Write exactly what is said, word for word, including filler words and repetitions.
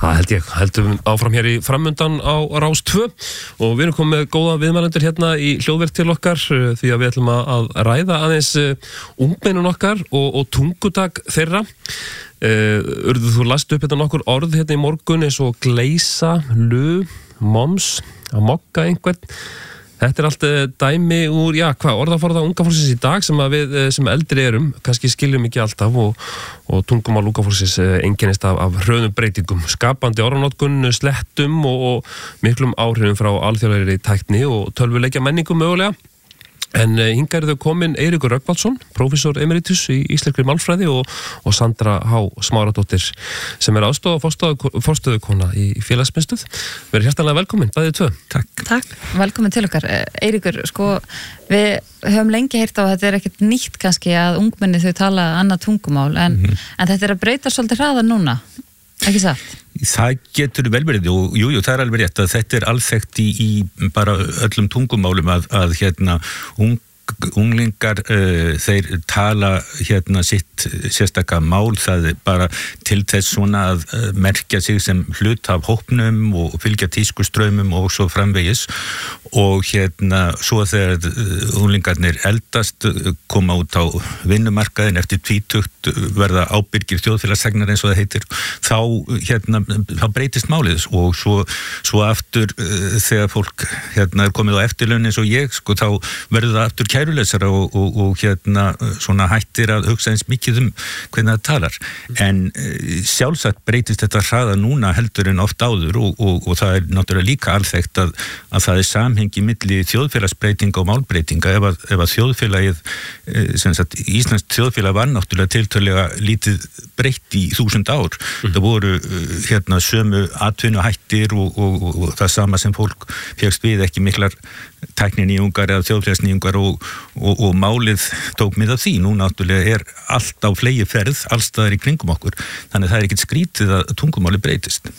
Það held ég, heldum áfram hér í framundan á Rás tvö og við erum komið með góða viðmælendur hérna í hljóðverk til okkar því að við ætlum að ræða aðeins ungmennun okkar og, og tungutak þeirra. Uh, Urðu, þú last upp hérna nokkur orð hérna í morgun eins og gleisa, lu, moms, að mokka einhvern. Þetta er allt dæmi úr, já, hvað, orðaforða unga fólksins í dag sem að við sem eldri erum, kannski skiljum ekki alltaf og, og tungumál unga fólksins einkennist af, af hröðum breytingum, skapandi orðanotkun, slettum og, og miklum áhrifum frá alþjóðlegri tækni og tölvuleikja menningu mögulega. En hingað eru þau komin Eiríkur Rögnvaldsson, prófessor emeritus í íslenskri málfræði og, og Sandra H. Smáradóttir sem er aðstoð og forstöðukona í félagsmiðstöð. Verið hjartanlega velkomin, bæðið tvö. Takk. Takk, velkomin til okkar. Eiríkur, sko, við höfum lengi heyrt á að þetta er ekkert nýtt kannski að ungmenni þau tala annað tungumál, en, mm-hmm. en þetta er að breyta svolítið hraðar núna, ekki satt? Það getur vel verið og jú, jú, það er alveg rétt að þetta er alþekkt í, í bara öllum tungumálum að, að hérna ung, unglingar uh, þeir tala hérna sitt sérstaka mál, það er bara til þess svona að uh, merkja sig sem hlut af hópnum og fylgja tískustraumum og svo framvegis og hérna svo þegar uh, unglingarnir eldast uh, koma út á vinnumarkaðin eftir tvítugt verða ábyrgir þjóðfélagssagnar eins og það heitir, þá hérna þá breytist málið og svo, svo aftur uh, þegar fólk hérna er komið á eftirlaun eins og ég, sko, þá verður það aftur kærulesara og, og, og hérna svona hættir að hugsa eins mikið um hvernig það talar, en uh, sjálfsagt breytist þetta hraða núna heldur en oft áður og, og, og það er náttúrulega líka alþekkt að, að það er samhengi milli þjóðfélagsbreytinga og málbreytinga ef að, ef að þjóðfélagið uh, sem sagt íslenskt þjóðfélag var náttúrulega tiltölulega lítið breytt í þúsund ár, mm. það voru uh, hérna sömu atvinnuhættir og, og, og, og það sama sem fólk fékkst við, ekki miklar tækninýjungar eða þjóðfélagsnýjungar og, og, og málið tók mið af því. Nú náttúrulega er allt á flegi ferð, allstaðar í kringum okkur, þannig það er ekkert skrítið að tungumáli breytist.